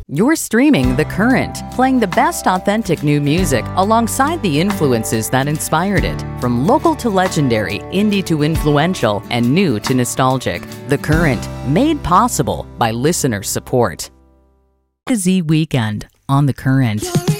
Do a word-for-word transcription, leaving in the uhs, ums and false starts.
You're streaming The Current, playing the best authentic new music alongside the influences that inspired it. From local to legendary, indie to influential, and new to nostalgic. The Current, made possible by listener support. Z Weekend on The Current.